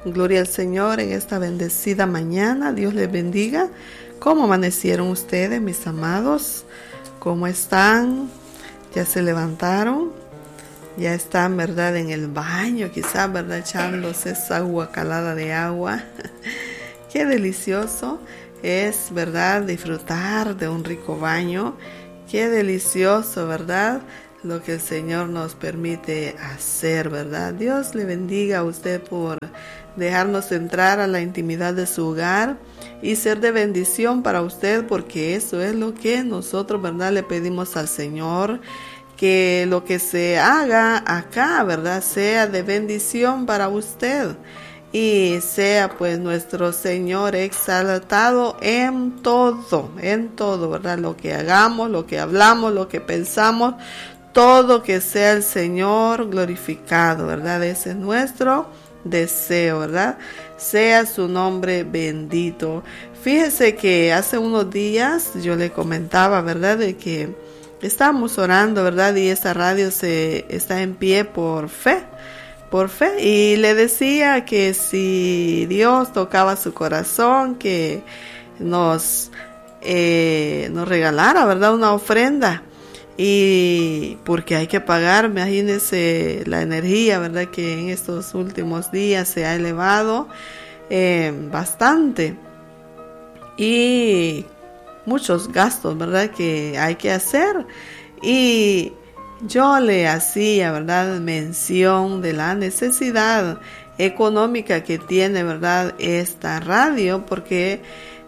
Gloria al Señor en esta bendecida mañana. Dios les bendiga. ¿Cómo amanecieron ustedes, mis amados? ¿Cómo están? ¿Ya se levantaron? Ya están, ¿verdad? En el baño, quizás, ¿verdad? Echándose esa guacalada de agua. Qué delicioso es, ¿verdad? Disfrutar de un rico baño. Qué delicioso, ¿verdad? Lo que el Señor nos permite hacer, ¿verdad? Dios le bendiga a usted por dejarnos entrar a la intimidad de su hogar y ser de bendición para usted, porque eso es lo que nosotros, ¿verdad? Le pedimos al Señor, que lo que se haga acá, ¿verdad? Sea de bendición para usted y sea pues nuestro Señor exaltado en todo, ¿verdad? Lo que hagamos, lo que hablamos, lo que pensamos, todo que sea el Señor glorificado, ¿verdad? Ese es nuestro deseo, ¿verdad? Sea su nombre bendito. Fíjese que hace unos días yo le comentaba, ¿verdad? De que estábamos orando, ¿verdad? Y esta radio está en pie por fe. Y le decía que si Dios tocaba su corazón, que nos regalara, ¿verdad? Una ofrenda. Y porque hay que pagar, imagínense la energía, ¿verdad? Que en estos últimos días se ha elevado bastante. Y muchos gastos, ¿verdad? Que hay que hacer. Y yo le hacía, ¿verdad? Mención de la necesidad económica que tiene, ¿verdad? Esta radio, porque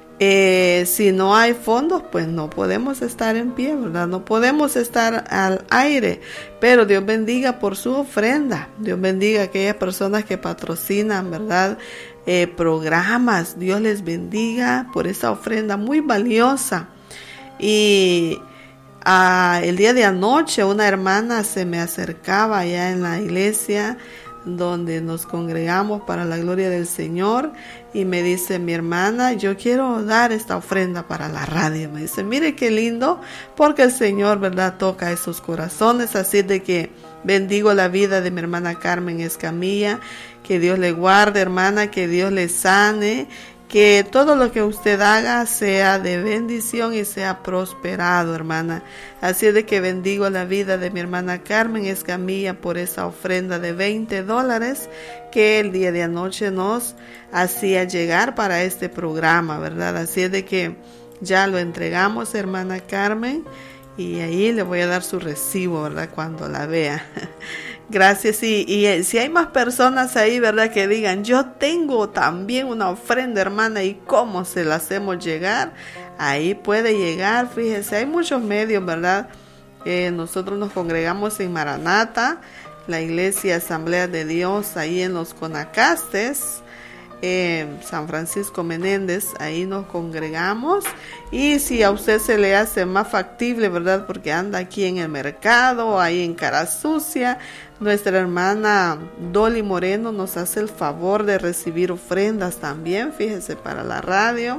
si no hay fondos, pues no podemos estar en pie, ¿verdad? No podemos estar al aire. Pero Dios bendiga por su ofrenda. Dios bendiga a aquellas personas que patrocinan, ¿verdad? Programas. Dios les bendiga por esa ofrenda muy valiosa. Y el día de anoche una hermana se me acercaba allá en la iglesia donde nos congregamos para la gloria del Señor, y me dice: mi hermana, yo quiero dar esta ofrenda para la radio. Me dice: mire qué lindo, porque el Señor, ¿verdad?, toca esos corazones. Así de que bendigo la vida de mi hermana Carmen Escamilla, que Dios le guarde, hermana, que Dios le sane, que todo lo que usted haga sea de bendición y sea prosperado, hermana. Así de que bendigo la vida de mi hermana Carmen Escamilla por esa ofrenda de $20 que el día de anoche nos hacía llegar para este programa, ¿verdad? Así de que ya lo entregamos, hermana Carmen, y ahí le voy a dar su recibo, ¿verdad?, cuando la vea. Gracias. Y si hay más personas ahí, ¿verdad?, que digan: yo tengo también una ofrenda, hermana, ¿y cómo se la hacemos llegar? Ahí puede llegar. Fíjese, hay muchos medios, ¿verdad? Nosotros nos congregamos en Maranata, la iglesia Asamblea de Dios, ahí en los Conacastes, San Francisco Menéndez, ahí nos congregamos. Y si a usted se le hace más factible, ¿verdad?, porque anda aquí en el mercado, ahí en Cara Sucia, nuestra hermana Dolly Moreno nos hace el favor de recibir ofrendas también, fíjese, para la radio,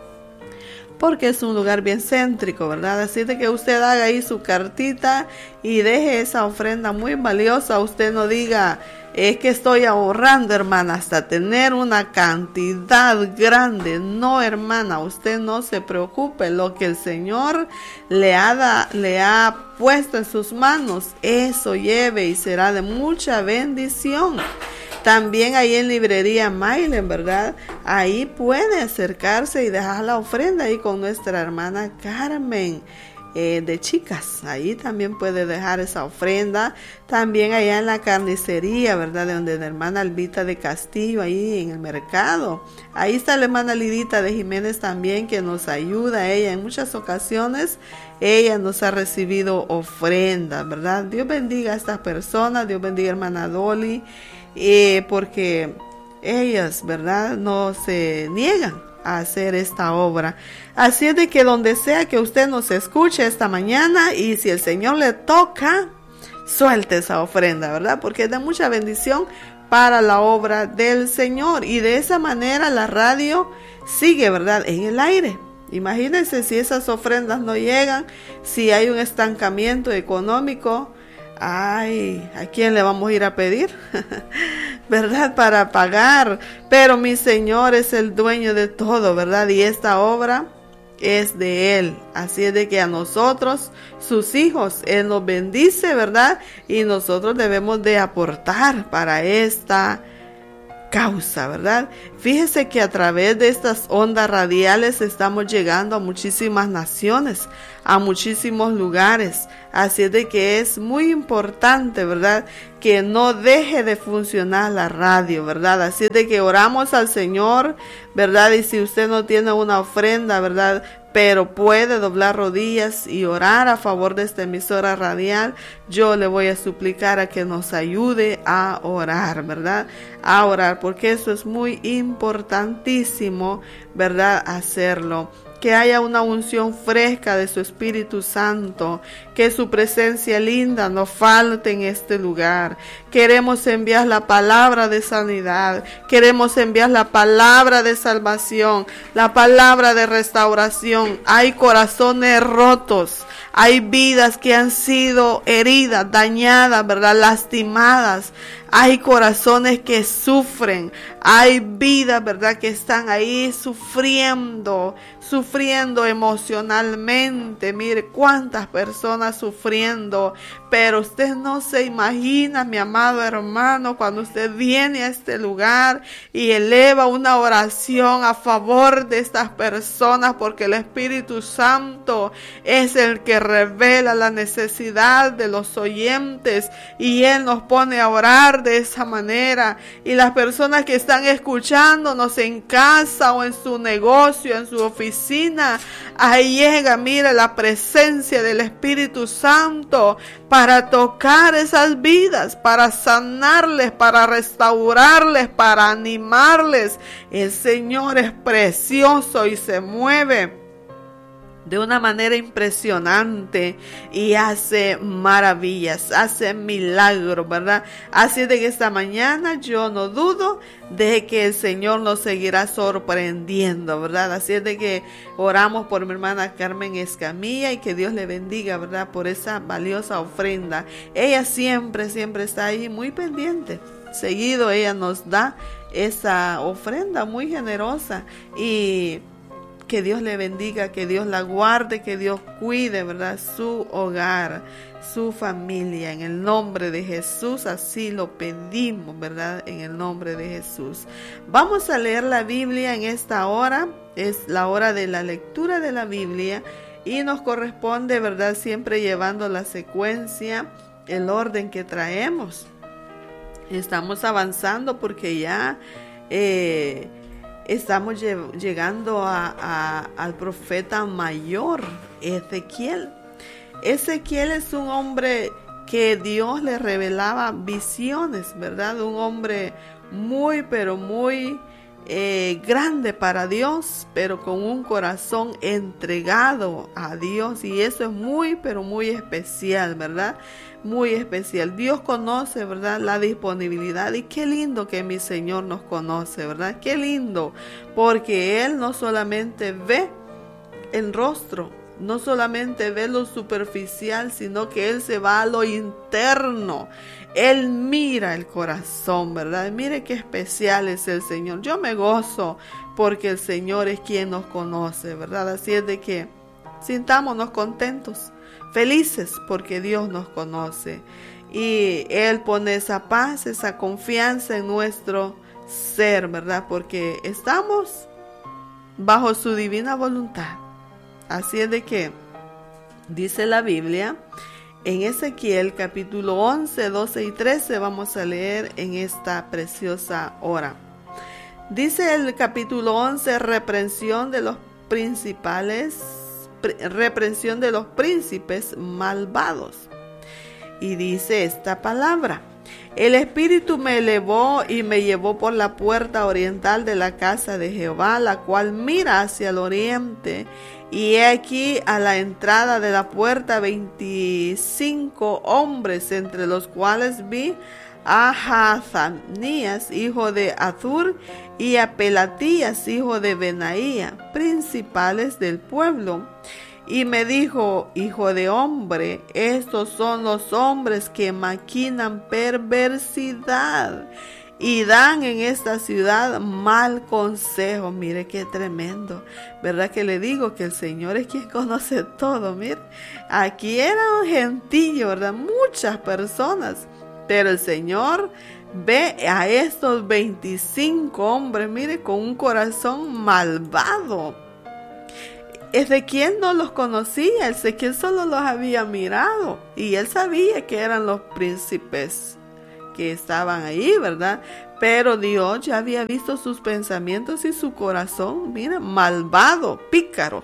porque es un lugar bien céntrico, ¿verdad? Así de que usted haga ahí su cartita y deje esa ofrenda muy valiosa. Usted no diga: es que estoy ahorrando, hermana, hasta tener una cantidad grande. No, hermana, usted no se preocupe. Lo que el Señor le ha puesto en sus manos, eso lleve y será de mucha bendición. También ahí en librería Mailen, ¿verdad? Ahí puede acercarse y dejar la ofrenda ahí con nuestra hermana Carmen de chicas. Ahí también puede dejar esa ofrenda. También allá en la carnicería, ¿verdad?, de donde la hermana Albita de Castillo, ahí en el mercado. Ahí está la hermana Lidita de Jiménez también, que nos ayuda. Ella en muchas ocasiones, ella nos ha recibido ofrendas, ¿verdad? Dios bendiga a estas personas. Dios bendiga a hermana Dolly, porque ellas, ¿verdad?, no se niegan a hacer esta obra. Así es de que donde sea que usted nos escuche esta mañana, y si el Señor le toca, suelte esa ofrenda, ¿verdad?, porque es de mucha bendición para la obra del Señor. Y de esa manera la radio sigue, ¿verdad?, en el aire. Imagínense si esas ofrendas no llegan, si hay un estancamiento económico. Ay, ¿a quién le vamos a ir a pedir? ¿verdad? Para pagar, pero mi Señor es el dueño de todo, ¿verdad? Y esta obra es de Él. Así es de que a nosotros, sus hijos, Él nos bendice, ¿verdad? Y nosotros debemos de aportar para esta causa, ¿verdad? Fíjese que a través de estas ondas radiales estamos llegando a muchísimas naciones, a muchísimos lugares. Así es de que es muy importante, ¿verdad?, que no deje de funcionar la radio, ¿verdad? Así es de que oramos al Señor, ¿verdad? Y si usted no tiene una ofrenda, ¿verdad?, pero puede doblar rodillas y orar a favor de esta emisora radial, yo le voy a suplicar a que nos ayude a orar, ¿verdad? A orar, porque eso es muy importantísimo, ¿verdad?, hacerlo. Que haya una unción fresca de su Espíritu Santo, que su presencia linda no falte en este lugar. Queremos enviar la palabra de sanidad, queremos enviar la palabra de salvación, la palabra de restauración. Hay corazones rotos, hay vidas que han sido heridas, dañadas, ¿verdad?, lastimadas. Hay corazones que sufren, hay vidas, ¿verdad?, que están ahí sufriendo emocionalmente. Mire cuántas personas sufriendo, pero usted no se imagina, mi amado hermano, cuando usted viene a este lugar y eleva una oración a favor de estas personas, porque el Espíritu Santo es el que revela la necesidad de los oyentes y Él nos pone a orar de esa manera. Y las personas que están escuchándonos en casa o en su negocio, en su oficina, ahí llega, mira, la presencia del Espíritu Santo para tocar esas vidas, para sanarles, para restaurarles, para animarles. El Señor es precioso y se mueve de una manera impresionante y hace maravillas, hace milagros, ¿verdad? Así de que esta mañana yo no dudo de que el Señor nos seguirá sorprendiendo, ¿verdad? Así es de que oramos por mi hermana Carmen Escamilla y que Dios le bendiga, ¿verdad?, por esa valiosa ofrenda. Ella siempre está ahí muy pendiente. Seguido ella nos da esa ofrenda muy generosa y que Dios le bendiga, que Dios la guarde, que Dios cuide, ¿verdad?, su hogar, su familia. En el nombre de Jesús, así lo pedimos, ¿verdad?, en el nombre de Jesús. Vamos a leer la Biblia en esta hora. Es la hora de la lectura de la Biblia y nos corresponde, ¿verdad?, siempre llevando la secuencia, el orden que traemos. Estamos avanzando porque ya estamos llegando al profeta mayor, Ezequiel. Ezequiel es un hombre que Dios le revelaba visiones, ¿verdad? Un hombre muy, pero muy grande para Dios, pero con un corazón entregado a Dios. Y eso es muy, pero muy especial, ¿verdad? Muy especial. Dios conoce, ¿verdad?, la disponibilidad, y qué lindo que mi Señor nos conoce, ¿verdad? Qué lindo, porque Él no solamente ve el rostro, no solamente ve lo superficial, sino que Él se va a lo interno. Él mira el corazón, ¿verdad? Mire qué especial es el Señor. Yo me gozo porque el Señor es quien nos conoce, ¿verdad? Así es de que sintámonos contentos, felices, porque Dios nos conoce y Él pone esa paz, esa confianza en nuestro ser, ¿verdad? Porque estamos bajo su divina voluntad. Así es de que dice la Biblia en Ezequiel capítulo 11, 12 y 13, vamos a leer en esta preciosa hora. Dice el capítulo 11, reprensión de los príncipes malvados. Y dice esta palabra: el Espíritu me elevó y me llevó por la puerta oriental de la casa de Jehová, la cual mira hacia el oriente. Y he aquí a la entrada de la puerta 25 hombres, entre los cuales vi a Hazanías, hijo de Azur, y a Pelatías, hijo de Benaía, principales del pueblo. Y me dijo: hijo de hombre, estos son los hombres que maquinan perversidad y dan en esta ciudad mal consejo. Mire qué tremendo, ¿verdad? Que le digo que el Señor es quien conoce todo. Mire, aquí era un gentío, ¿verdad? Muchas personas, pero el Señor ve a estos 25 hombres, mire, con un corazón malvado. Ezequiel no los conocía, Ezequiel solo los había mirado y él sabía que eran los príncipes que estaban ahí, ¿verdad? Pero Dios ya había visto sus pensamientos y su corazón, mira, malvado, pícaro.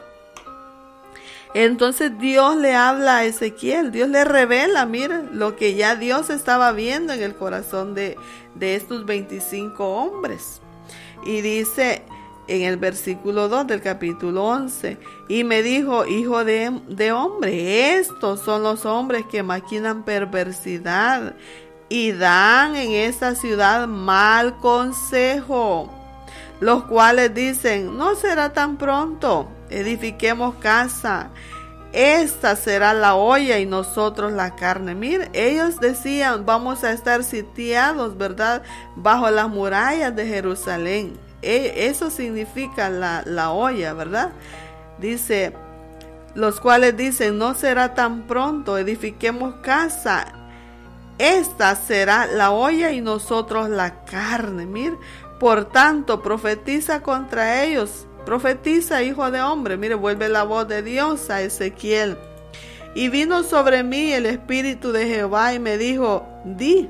Entonces Dios le habla a Ezequiel, Dios le revela, mira, lo que ya Dios estaba viendo en el corazón de estos 25 hombres. Y dice en el versículo 2 del capítulo 11, y me dijo, hijo de hombre, estos son los hombres que maquinan perversidad y dan en esta ciudad mal consejo, los cuales dicen, no será tan pronto, edifiquemos casa, esta será la olla y nosotros la carne. Mire, ellos decían, vamos a estar sitiados, ¿verdad?, bajo las murallas de Jerusalén. Eso significa la olla, ¿verdad? Dice, los cuales dicen, no será tan pronto, edifiquemos casa, esta será la olla y nosotros la carne. Mire, por tanto, profetiza contra ellos, profetiza, hijo de hombre. Mire, vuelve la voz de Dios a Ezequiel. Y vino sobre mí el Espíritu de Jehová y me dijo, di,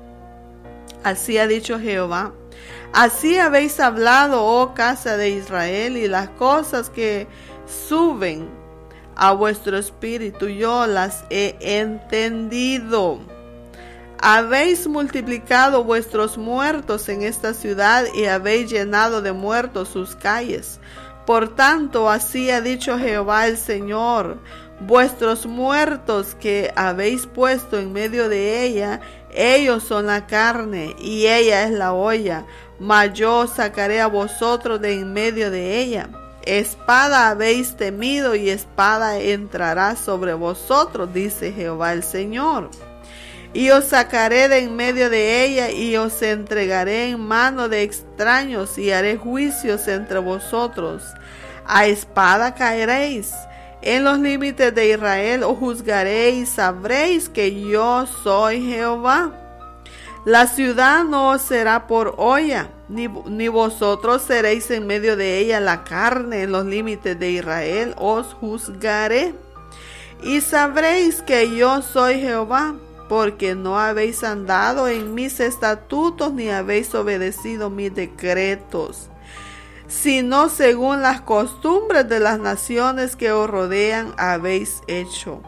así ha dicho Jehová, así habéis hablado, oh casa de Israel, y las cosas que suben a vuestro espíritu, yo las he entendido. Habéis multiplicado vuestros muertos en esta ciudad y habéis llenado de muertos sus calles. Por tanto, así ha dicho Jehová el Señor, vuestros muertos que habéis puesto en medio de ella, ellos son la carne y ella es la olla, mas yo sacaré a vosotros de en medio de ella. Espada habéis temido y espada entrará sobre vosotros, dice Jehová el Señor. Y os sacaré de en medio de ella y os entregaré en mano de extraños y haré juicios entre vosotros. A espada caeréis. En los límites de Israel os juzgaré y sabréis que yo soy Jehová. La ciudad no os será por olla, ni vosotros seréis en medio de ella la carne. En los límites de Israel os juzgaré. Y sabréis que yo soy Jehová, porque no habéis andado en mis estatutos, ni habéis obedecido mis decretos, sino según las costumbres de las naciones que os rodean habéis hecho.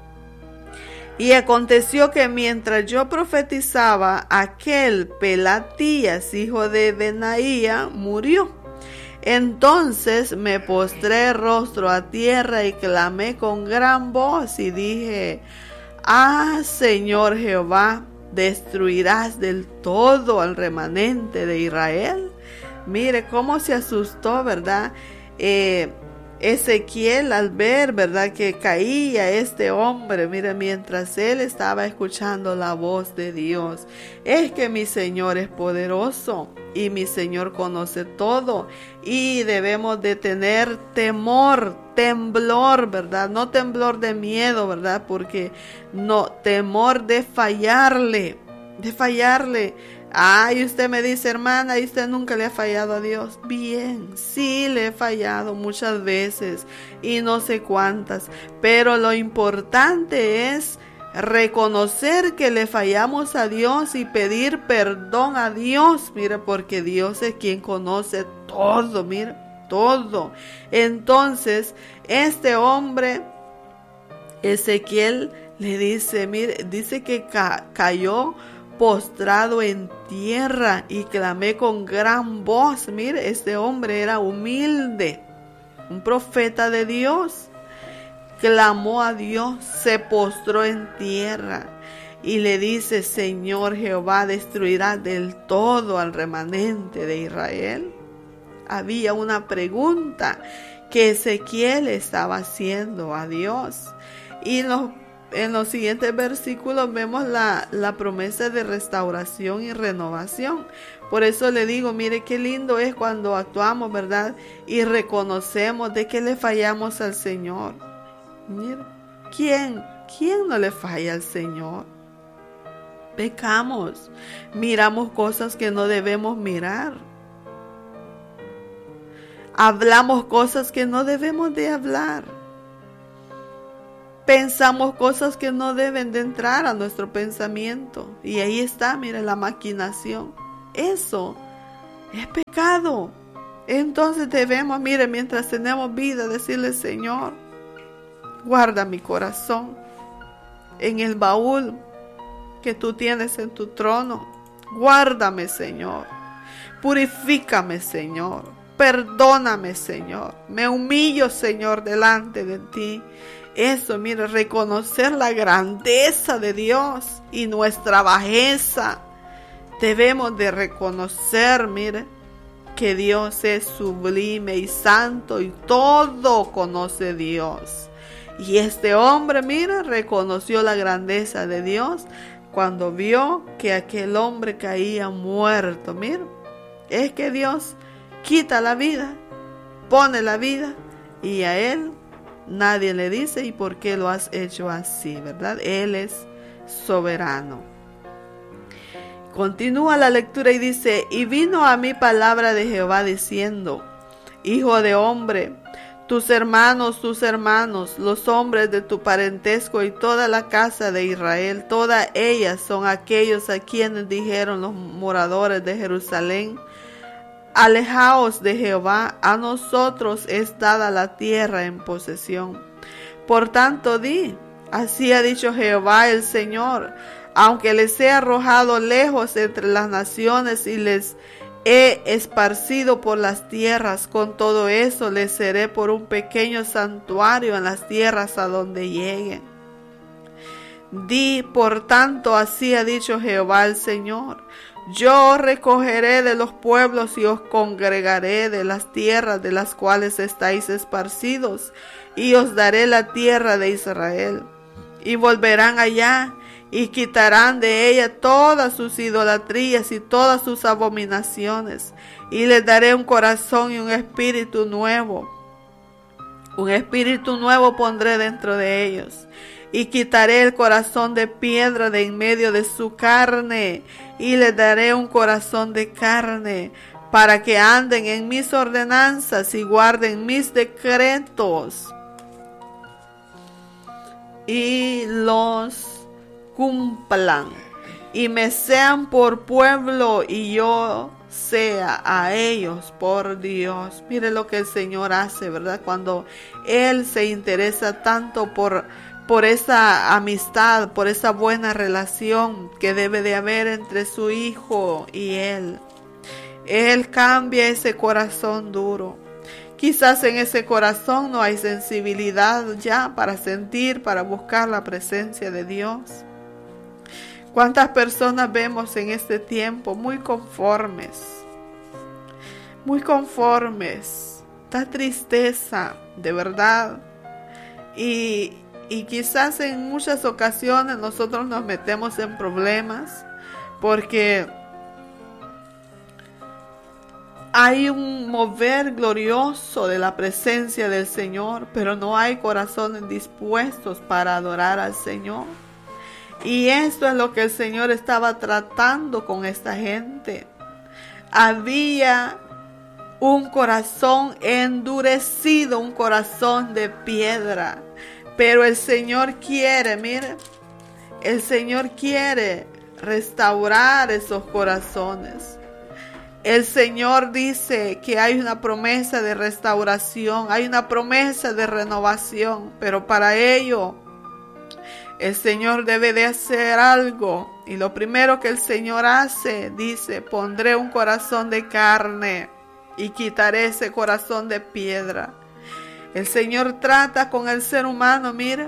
Y aconteció que mientras yo profetizaba, aquel Pelatías, hijo de Benaía, murió. Entonces me postré rostro a tierra y clamé con gran voz y dije, ah, Señor Jehová, ¿destruirás del todo al remanente de Israel? Mire cómo se asustó, ¿verdad? Ezequiel al ver, ¿verdad?, que caía este hombre, mire, mientras él estaba escuchando la voz de Dios. Es que mi Señor es poderoso y mi Señor conoce todo y debemos de tener temor, temblor, ¿verdad? No temblor de miedo, ¿verdad? Porque no, temor de fallarle, de fallarle. Ay, usted me dice, hermana, ¿y usted nunca le ha fallado a Dios? Bien, sí le he fallado muchas veces y no sé cuántas, pero lo importante es reconocer que le fallamos a Dios y pedir perdón a Dios, mire, porque Dios es quien conoce todo, mire, todo. Entonces, este hombre, Ezequiel, le dice, mire, dice que cayó postrado en tierra y clamé con gran voz. Mire, este hombre era humilde, un profeta de Dios. Clamó a Dios, se postró en tierra y le dice, Señor Jehová, ¿destruirá del todo al remanente de Israel? Había una pregunta que Ezequiel estaba haciendo a Dios. Y en los siguientes versículos vemos la promesa de restauración y renovación. Por eso le digo, mire qué lindo es cuando actuamos, ¿verdad? Y reconocemos de que le fallamos al Señor. Mire, ¿quién no le falla al Señor? Pecamos, miramos cosas que no debemos mirar. Hablamos cosas que no debemos de hablar. Pensamos cosas que no deben de entrar a nuestro pensamiento. Y ahí está, mire, la maquinación. Eso es pecado. Entonces debemos, mire, mientras tenemos vida, decirle: Señor, guarda mi corazón en el baúl que tú tienes en tu trono. Guárdame, Señor. Purifícame, Señor. Perdóname, Señor. Me humillo, Señor, delante de ti. Eso, mire, reconocer la grandeza de Dios y nuestra bajeza. Debemos de reconocer, mire, que Dios es sublime y santo y todo conoce Dios. Y este hombre, mire, reconoció la grandeza de Dios cuando vio que aquel hombre caía muerto. Mire, es que Dios quita la vida, pone la vida, y a él nadie le dice: ¿y por qué lo has hecho así? ¿Verdad? Él es soberano. Continúa la lectura y dice: y vino a mí palabra de Jehová diciendo: Hijo de hombre, tus hermanos, los hombres de tu parentesco y toda la casa de Israel, todas ellas son aquellos a quienes dijeron los moradores de Jerusalén: alejaos de Jehová, a nosotros es dada la tierra en posesión. Por tanto di: así ha dicho Jehová el Señor, aunque les he arrojado lejos entre las naciones y les he esparcido por las tierras, con todo eso les seré por un pequeño santuario en las tierras a donde lleguen. Di, por tanto, así ha dicho Jehová el Señor: yo os recogeré de los pueblos y os congregaré de las tierras de las cuales estáis esparcidos, y os daré la tierra de Israel. Y volverán allá, y quitarán de ella todas sus idolatrías y todas sus abominaciones, y les daré un corazón y un espíritu nuevo. Un espíritu nuevo pondré dentro de ellos, y quitaré el corazón de piedra de en medio de su carne, y les daré un corazón de carne, para que anden en mis ordenanzas y guarden mis decretos, y los cumplan, y me sean por pueblo, y yo sea a ellos por Dios. Mire lo que el Señor hace, ¿verdad? Cuando Él se interesa tanto por esa amistad, por esa buena relación que debe de haber entre su Hijo y Él. Él cambia ese corazón duro. Quizás en ese corazón no hay sensibilidad ya para sentir, para buscar la presencia de Dios. ¿Cuántas personas vemos en este tiempo muy conformes? Muy conformes. Da tristeza, de verdad. Y quizás en muchas ocasiones nosotros nos metemos en problemas porque hay un mover glorioso de la presencia del Señor, pero no hay corazones dispuestos para adorar al Señor. Y esto es lo que el Señor estaba tratando con esta gente. Había un corazón endurecido, un corazón de piedra. Pero el Señor quiere, mire, el Señor quiere restaurar esos corazones. El Señor dice que hay una promesa de restauración, hay una promesa de renovación, pero para ello el Señor debe de hacer algo. Y lo primero que el Señor hace, dice: pondré un corazón de carne y quitaré ese corazón de piedra. El Señor trata con el ser humano, mira,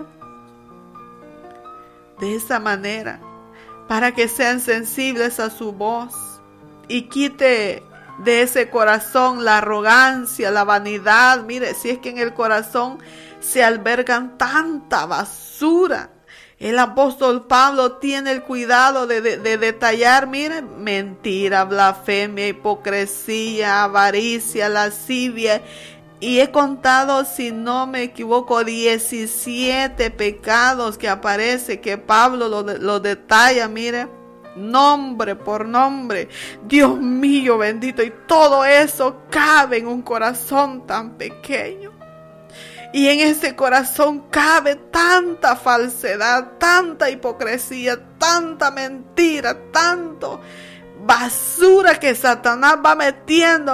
de esa manera, para que sean sensibles a su voz y quite de ese corazón la arrogancia, la vanidad. Mire, si es que en el corazón se albergan tanta basura El apóstol Pablo tiene el cuidado de detallar, miren, mentira, blasfemia, hipocresía, avaricia, lascivia. Y he contado, si no me equivoco, 17 pecados que aparece, que Pablo lo detalla, mire, nombre por nombre. Dios mío bendito, y todo eso cabe en un corazón tan pequeño. Y en ese corazón cabe tanta falsedad, tanta hipocresía, tanta mentira, tanto basura que Satanás va metiendo